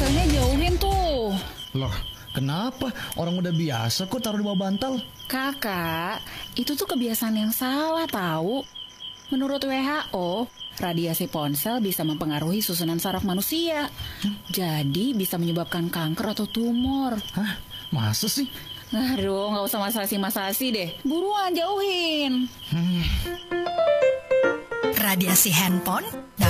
ponselnya jauhin tuh. Loh, kenapa? Orang udah biasa kok taruh di bawah bantal. Kakak, itu tuh kebiasaan yang salah tahu. Menurut WHO, radiasi ponsel bisa mempengaruhi susunan saraf manusia. Jadi bisa menyebabkan kanker atau tumor. Hah? Masa sih? Aduh, nggak usah masasi-masasi deh. Buruan jauhin. Radiasi handphone